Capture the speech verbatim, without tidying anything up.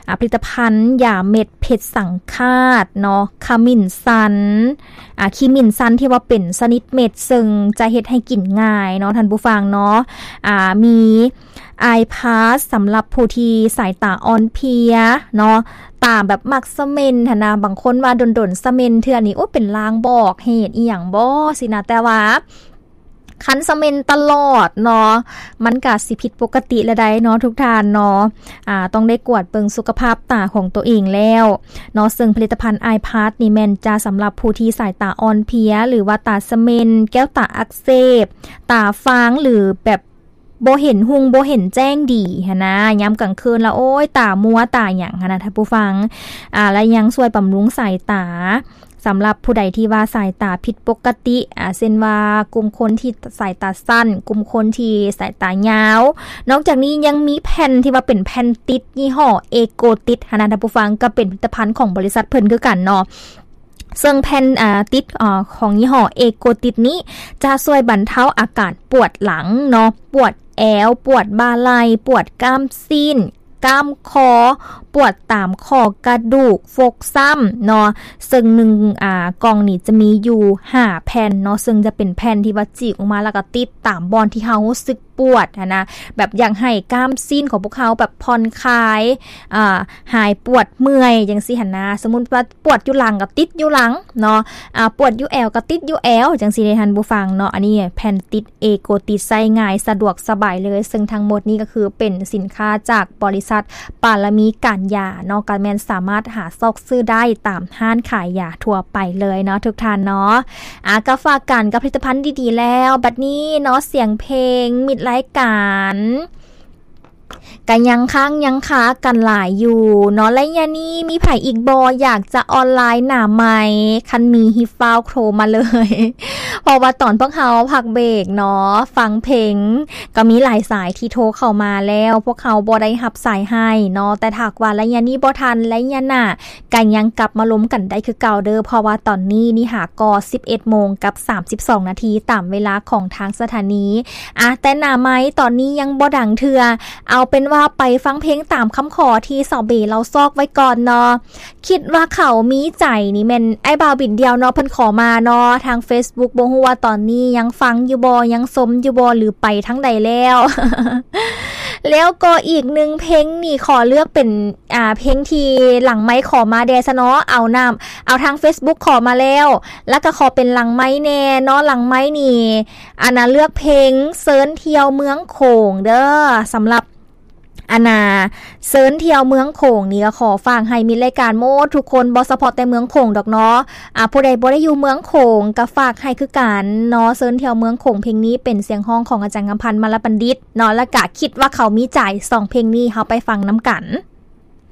ผลิตภัณฑ์ยาเม็ดเพชรสังฆาตเนาะขมิ้นชันอ่าขมิ้นชันที่ว่าเป็นชนิดเม็ดซึ่งจะเฮ็ดให้กินง่ายเนาะท่านผู้ฟังเนาะอ่ามีไอพาสสำหรับผู้ที่สายตาอ่อนเพลียเนาะตาแบบมักสะเมนหั่นนะบางคนว่าดนๆสะเมนเทื่อนี้โอ้เป็นลางบอกเหตุอีหยังบ่สินะแต่ว่าคันสะเมนตลอดเนาะมันก็สิผิดปกติแล้วได้เนาะทุกท่านเนาะอ่าต้องได้กวดเบิ่งสุขภาพตาของตัวเองแล้วเนาะซึ่งผลิตภัณฑ์ Eye Pass นี่แม่นจะสำหรับผู้ที่สายตาอ่อนเพลียหรือว่าตาสะเมนแก้วตาอักเสบตาฟางหรือแบบบ่เห็นหุงบ่เห็นแจ้งดีหั่นนะยามกลางคืนแล้วโอ้ยตามัวตาหยังหั่นนะท่านผู้ฟังอ่าและยังช่วยบำรุงสายตาสำหรับผู้ใดที่ว่าสายตาผิดปกติอ่าเช่นว่ากลุ่มคนที่สายตาสั้นกลุ่มคนที่สายตายาวนอกจากนี้ยังมีแผ่นที่ว่าเป็นแผ่นติดยี่ห้อเอโกติดหั่นนะท่านผู้ฟังก็เป็นผลิตภัณฑ์ของบริษัทเพิ่นคือกันเนาะซึ่งแผ่นอ่าติดอ่าของยี่ห้อเอโกติดนี้จะช่วยบรรเทาอาการปวดหลังเนาะปวดแอวปวดบ่าไหล่ปวดกล้ามซีนกล้ามคอปวดตามข้อกระดูกฟกซ้ำเนาะซึ่งหนึ่งอ่ากล่องนี้จะมีอยู่ห้าแผ่นเนาะซึ่งจะเป็นแผ่นที่ว่าจีกออกมาแล้วก็ติดตามบอนที่เฮารู้สึกปวดนะแบบอย่างให้กล้ามซีนของพวกเขาแบบผ่อนคลายอ่าหายปวดเมื่อยจังซี่หั่นนะสมมุติว่าปวดอยู่หลังก็ติดอยู่หลังเนาะอ่าปวดอยู่แอวก็ติดอยู่แอวจังซี่ได้ท่านผู้ฟังเนาะอันนี้แผ่นติดเอโกติดใช้ง่ายสะดวกสบายเลยซึ่งทั้งหมดนี้ก็คือเป็นสินค้าจากบริษัทปาลมีการยาเนาะก็แม่นสามารถหาซอกซื้อได้ตามห้างขายยาทั่วไปเลยเนาะทุกท่านเนาะอ่ะก็ฝากกันกับผลิตภัณฑ์ดีๆแล้วบัดนี้เนาะเสียงเพลงมิดรายการกันยังค้างยังค้ากันหลายอยู่เนาะและยานี่มีไผอีกบออยากจะออนไลน์หน้าใหม่คันมีฮิฟาวโทรมาเลยเพราะว่าตอนพวกเขาพักเบรกเนาะฟังเพลงก็มีหลายสายที่โทรเข้ามาแล้วพวกเขาบ่ได้รับสายให้เนาะแต่ถ้าว่าและยานี่บ่ทันและยาน่ะกันยังกลับมาล้มกันได้คือเก่าเด้อเพราะว่าตอนนี้นี่หากอ สิบเอ็ดโมงกับสามสิบสองนาทีตามเวลาของทางสถานีอ่ะแต่หน้าใหม่ตอนนี้ยังบ่ดังเทื่อเอาเป็นว่าไปฟังเพลงตามคำขอที่สาวเบเราซอกไว้ก่อนเนาะคิดว่าเขามีใจนี่แม่นไอ้บ่าวบินเดียวเนาะเพิ่นขอมาเนาะทาง Facebook บ่ฮู้ว่าตอนนี้ยังฟังอยู่บ่ยังสมอยู่บ่หรือไปทั้งใดแล้ว แล้วก็อีกหนึ่งเพลงนี่ขอเลือกเป็นอ่าเพลงที่หลังไมค์ขอมาแดซะเนาะเอานำเอาทาง Facebook ขอมาแล้วแล้วก็ขอเป็นหลังไมค์แน่เนาะหลังไมค์นี่อันน่ะเลือกเพลงเซิร์นเที่ยวเมืองโขงเด้อสำหรับอานาเซิร์นเที่ยวเมืองโขงนี่ก็ขอฝากให้มีรายการโมดทุกคนบ่เฉพาะแต่เมืองโขงดอกเนาะอ่าผู้ใดบ่ได้อยู่เมืองโขงก็ฝากให้คือกันเนาะเซิร์นเที่ยวเมืองโขงเพลงนี้เป็นเสียงฮ้องของอาจารย์กำพันธ์มลปันดิษฐ์เนาะและก็คิดว่าเขามีใจสองเพลงนี้เฮาไปฟังนำกัน